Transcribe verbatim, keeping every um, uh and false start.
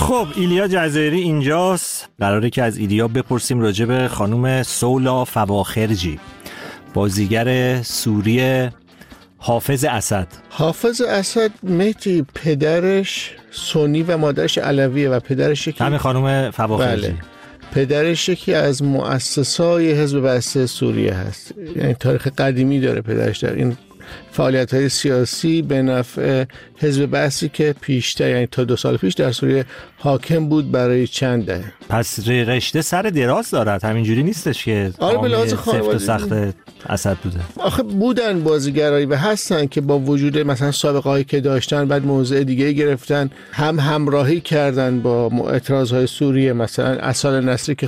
خب ایلیا جزایری اینجاست، قراره که از ایلیا بپرسیم راجع به خانم سولا فواخرجی، بازیگر سوری حافظ اسد. حافظ اسد مهدی پدرش سنی و مادرش علویه و پدرش یکی همین خانم فواخرجی. بله. پدرش یکی از مؤسسای حزب بعث سوریه هست، یعنی تاریخ قدیمی داره پدرش در این فعالیت‌های سیاسی به نفع حزب بعثی که پیشتر، یعنی تا دو سال پیش در سوریه حاکم بود برای چند دهه. پس رشته سر دراز دارد، همینجوری نیستش که آره به لحاظ سفت و سخت اسد بوده. آخه بودن بازیگرایی و هستن که با وجود مثلا سابقه‌ای که داشتن بعد موضع دیگه گرفتن، هم همراهی کردن با اعتراض‌های سوریه، مثلا اسال نصری که